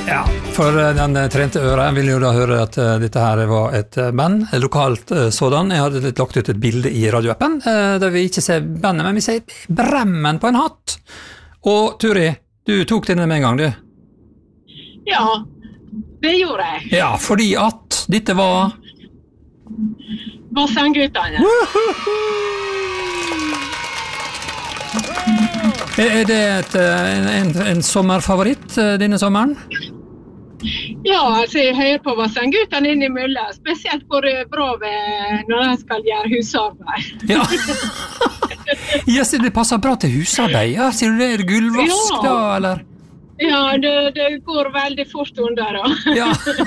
Ja, for den trente øret vil jo da høre at dette her var et band, lokalt sådan. Jeg hadde lagt ut et bilde i radioappen, der vi ikke ser bandet, men vi ser bremmen på en hatt. Og Turi, du tok denne med en gang, du? Ja, det gjorde jeg. Ja, fordi at dette var... Vassendgutane. Er det en sommerfavoritt denne sommeren? Ja, altså jeg hører på Vassendgutane inn i mulla, spesielt hvor bra når de skal gjøre husarbeid. Ja, ja, så det passer bra til husarbeid, ja? Sier du det? Er det gulvvask da, eller? Ja, det går veldig fort under da. Ja.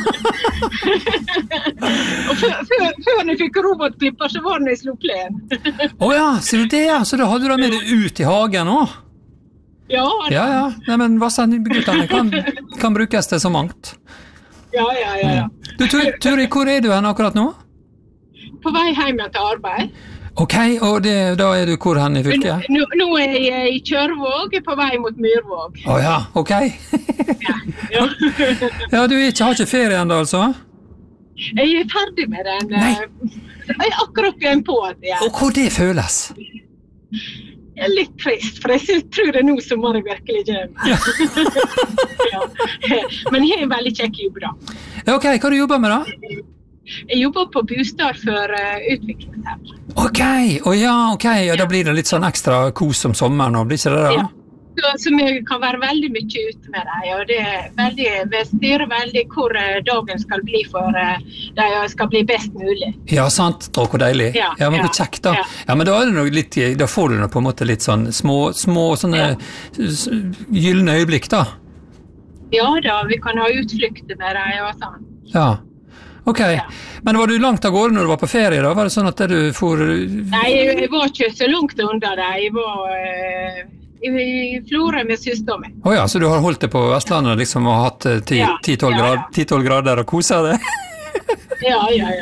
Og før jeg fikk robotklipper, så var den i sloplen. Åja, sier du det, ja? Så da hadde du da med det ut i hagen også? Ja. Ja. Nei, men Vassendgutane kan brukes til så mangt. Ja. Du, Turi, hvor er du hen akkurat nå? På vei hjem til arbeid. Ok, og da er du hvor hen i fylket? Nå er jeg i Kjørvåg, på vei mot Myrvåg. Åja, ok. Ja. Ja, du har ikke ferie enda, altså? Jeg er ferdig med den. Nei. Jeg er akkurat begynt på at jeg... Og hvor det føles? Jeg er litt trist, for jeg tror det er nå som jeg virkelig gjør. Ja. Ja. Men jeg er en veldig kjekk jobb da. Ja, ok, hva du jobber med da? Jeg jobber på bostad for utviklingshemmede. Ok, ja, da blir det litt sånn ekstra kos om sommeren, og blir ikke det da? Ja. Så vi kan være veldig mye ute med dem, og vi styrer veldig hvor dagen skal bli for de skal bli best mulig. Ja, sant, og hvor deilig. Ja, men hvor kjekt da. Ja, men da er det nok litt, da får du på en måte litt sånn små sånne gyllene øyeblikk da. Ja da, vi kan ha utflykter med dem og sånn. Ja, ok. Ja. Men var du langt av gårde når du var på ferie da? Var det sånn at du får... Nei, jeg var ikke så langt under det. Jeg var... I Florø med søster mi. Åja, så du har holdt det på Vestlandet liksom og hatt 10-12 grader og koset det? Ja.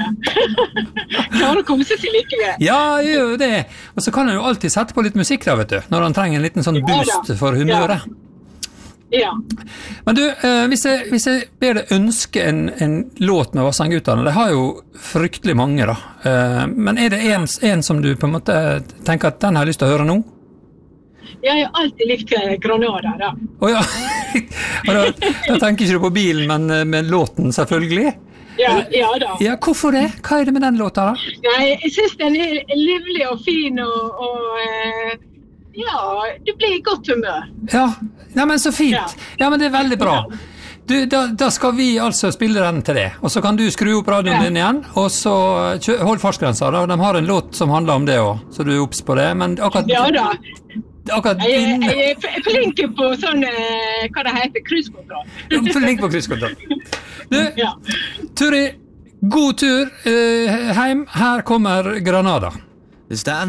Klarer å kose seg likevel. Ja, gjør det. Og så kan han jo alltid sette på litt musikk da, vet du, når han trenger en liten sånn boost for humøret. Ja. Men du, hvis jeg ber deg ønske en låt med Vassendgutane, det har jo fryktelig mange da. Men er det en som du på en måte tenker at den har lyst til å høre nå? Jeg har alltid likt Granada da. Åja, da tenker ikke du på bilen, men med låten selvfølgelig? Ja da. Ja, hvorfor det? Hva er det med den låta da? Nei, jeg synes den er livlig og fin, og ja, du blir i godt humør. Ja, men så fint. Ja, men det er veldig bra. Du, da skal vi altså spille den til det, og så kan du skru opp radioen din igjen, og så hold fartsgrensa da. De har en låt som handler om det også, så du er opps på det, men akkurat... Ja da. Jeg er flink på sånn, hva det heter, krysskontroll. Du er flink på krysskontroll. Du, Turi, god tur hjem. Her kommer Granada.